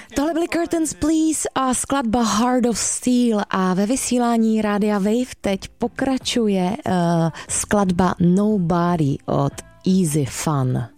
Tohle byly Curtains Please a skladba Heart of Steel a ve vysílání Rádia Wave teď pokračuje skladba Nobody od Easy Fun.